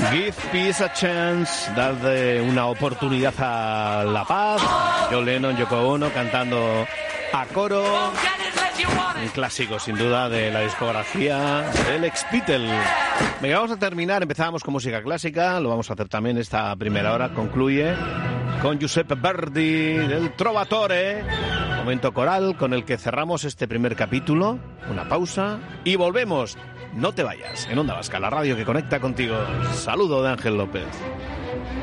Give peace a chance, darle una oportunidad a la paz. John Lennon, Yoko Ono cantando a coro. Un clásico sin duda de la discografía del ex-Beatle. Venga, vamos a terminar, empezábamos con música clásica, lo vamos a hacer también esta primera hora, concluye con Giuseppe Verdi del Trovatore, momento coral con el que cerramos este primer capítulo. Una pausa y volvemos. No te vayas, en Onda Vasca, la radio que conecta contigo. Saludo de Ángel López.